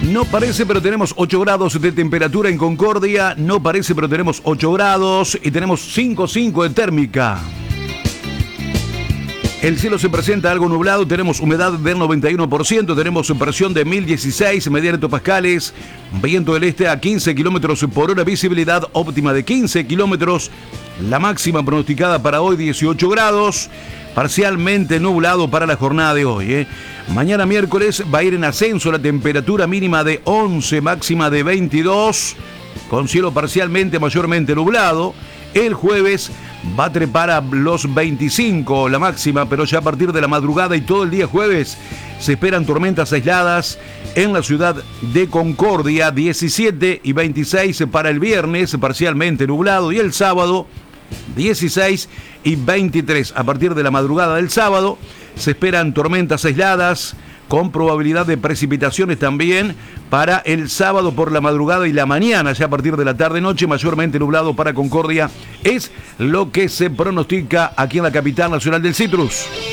No parece, pero tenemos 8 grados de temperatura en Concordia. No parece, pero tenemos 8 grados y tenemos 5,5 de térmica. El cielo se presenta algo nublado, tenemos humedad del 91%, tenemos presión de 1016 hectopascales, viento del este a 15 kilómetros por hora, visibilidad óptima de 15 kilómetros, la máxima pronosticada para hoy 18 grados, parcialmente nublado para la jornada de hoy. Mañana miércoles va a ir en ascenso la temperatura mínima de 11, máxima de 22, con cielo parcialmente mayormente nublado. El jueves va a trepar a los 25 la máxima, pero ya a partir de la madrugada y todo el día jueves se esperan tormentas aisladas en la ciudad de Concordia, 17 y 26 para el viernes, parcialmente nublado, y el sábado 16 y 23. A partir de la madrugada del sábado se esperan tormentas aisladas con probabilidad de precipitaciones también para el sábado por la madrugada y la mañana, ya a partir de la tarde-noche, mayormente nublado para Concordia. Es lo que se pronostica aquí en la capital nacional del citrus.